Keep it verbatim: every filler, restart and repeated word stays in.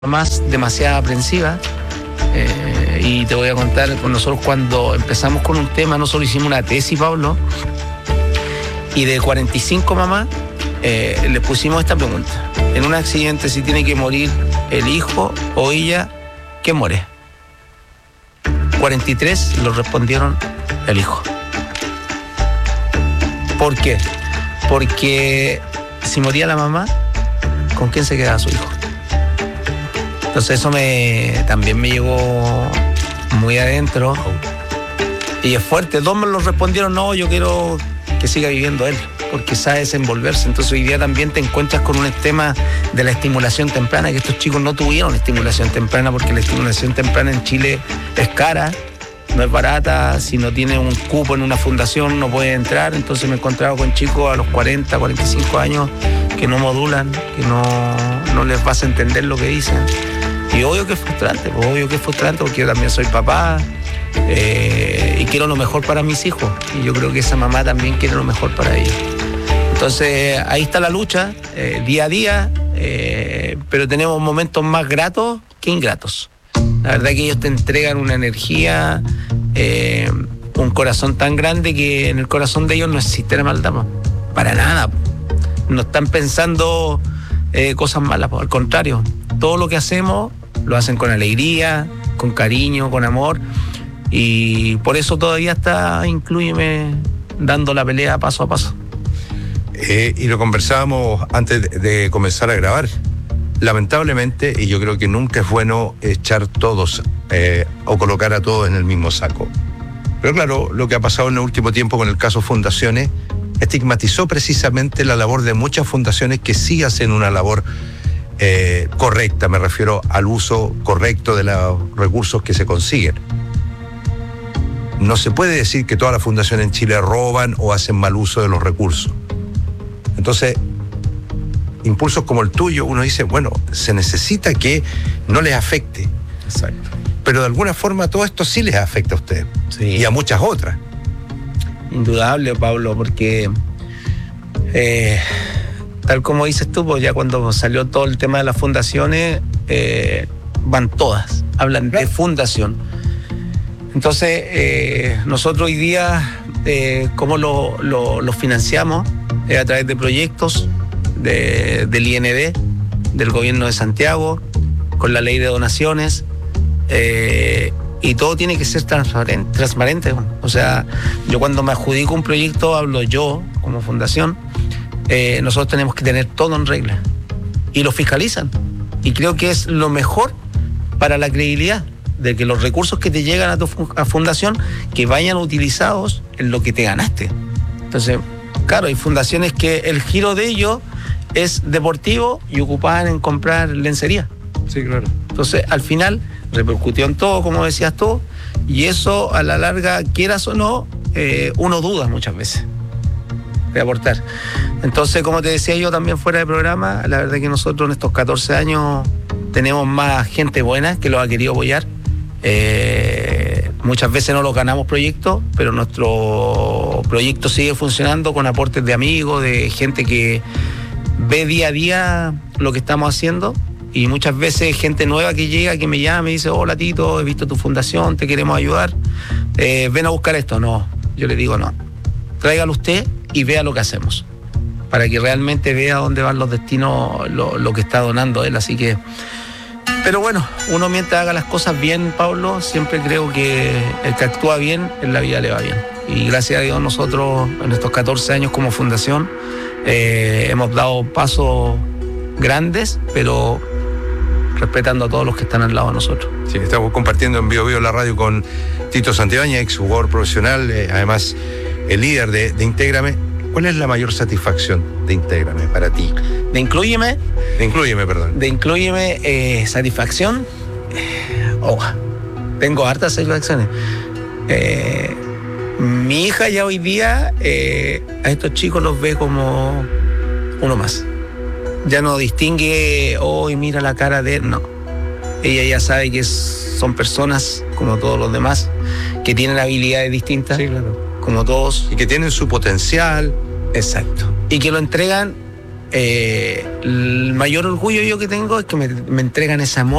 más demasiado aprensiva. Eh, y te voy a contar, con nosotros cuando empezamos con un tema, nosotros hicimos una tesis, Pablo, y de cuarenta y cinco mamás eh, les pusimos esta pregunta: en un accidente, si tiene que morir el hijo o ella, ¿qué muere? cuarenta y tres lo respondieron el hijo. ¿Por qué? Porque si moría la mamá, ¿con quién se quedaba su hijo? Entonces eso me también me llegó muy adentro y es fuerte. Dos me lo respondieron: no, yo quiero que siga viviendo él, porque sabe desenvolverse. Entonces hoy día también te encuentras con un tema de la estimulación temprana, que estos chicos no tuvieron estimulación temprana, porque la estimulación temprana en Chile es cara, no es barata. Si no tiene un cupo en una fundación no puede entrar. Entonces me he encontrado con chicos a los cuarenta, cuarenta y cinco años que no modulan, que no, no les vas a entender lo que dicen. Y obvio que es frustrante, obvio que es frustrante porque yo también soy papá eh, y quiero lo mejor para mis hijos. Y yo creo que esa mamá también quiere lo mejor para ellos. Entonces ahí está la lucha, eh, día a día, eh, pero tenemos momentos más gratos que ingratos. La verdad que ellos te entregan una energía, eh, un corazón tan grande que en el corazón de ellos no existe la maldad, para nada. No están pensando eh, cosas malas, al contrario. Todo lo que hacemos lo hacen con alegría, con cariño, con amor, y por eso todavía está Inclúyeme dando la pelea paso a paso. Eh, y lo conversábamos antes de, de comenzar a grabar. Lamentablemente, y yo creo que nunca es bueno echar todos eh, o colocar a todos en el mismo saco. Pero claro, lo que ha pasado en el último tiempo con el caso Fundaciones estigmatizó precisamente la labor de muchas fundaciones que sí hacen una labor eh, correcta, me refiero al uso correcto de los recursos que se consiguen. No se puede decir que todas las fundaciones en Chile roban o hacen mal uso de los recursos. Entonces, impulsos como el tuyo, uno dice, bueno, se necesita que no les afecte. Exacto. Pero de alguna forma todo esto sí les afecta a ustedes. Sí. Y a muchas otras. Indudable, Pablo, porque eh, tal como dices tú, pues ya cuando salió todo el tema de las fundaciones, eh, van todas, hablan de fundación. Entonces, eh, nosotros hoy día, eh, ¿cómo lo, lo, lo financiamos? Eh, a través de proyectos de, del I N D, del gobierno de Santiago, con la ley de donaciones, eh, y todo tiene que ser transparente, transparente. O sea, yo cuando me adjudico un proyecto, hablo yo como fundación, eh, nosotros tenemos que tener todo en regla. Y lo fiscalizan. Y creo que es lo mejor para la credibilidad, de que los recursos que te llegan a tu a fundación, que vayan utilizados en lo que te ganaste. Entonces, claro, hay fundaciones que el giro de ellos es deportivo y ocupaban en comprar lencería. Sí, claro. Entonces, al final, repercutió en todo, como decías tú, y eso, a la larga, quieras o no, eh, uno duda muchas veces de aportar. Entonces, como te decía yo también fuera de programa, la verdad es que nosotros en estos catorce años tenemos más gente buena que los ha querido apoyar. Eh, muchas veces no los ganamos proyectos, pero nuestro proyecto sigue funcionando con aportes de amigos, de gente que ve día a día lo que estamos haciendo. Y muchas veces gente nueva que llega, que me llama y dice: hola Tito, he visto tu fundación, te queremos ayudar, eh, ven a buscar esto. No, yo le digo no, tráigalo usted y vea lo que hacemos, para que realmente vea dónde van los destinos, lo, lo que está donando él. Así que, pero bueno, uno mientras haga las cosas bien, Pablo, siempre creo que el que actúa bien, en la vida le va bien. Y gracias a Dios nosotros en estos catorce años como fundación eh, hemos dado pasos grandes, pero respetando a todos los que están al lado de nosotros. Sí, estamos compartiendo en Bio Bio la radio con Tito Santibáñez, ex jugador profesional, eh, además el líder de, de Intégrame. ¿Cuál es la mayor satisfacción de Intégrame para ti? De Inclúyeme. De Inclúyeme, perdón. De Inclúyeme, eh, satisfacción. Oh, tengo hartas satisfacciones. Eh, mi hija ya hoy día eh, a estos chicos los ve como uno más. Ya no distingue, hoy oh, mira la cara de él, no. Ella ya sabe que son personas como todos los demás, que tienen habilidades distintas, sí, claro, como todos. Y que tienen su potencial. Exacto. Y que lo entregan eh, el mayor orgullo yo que tengo es que me, me entregan ese amor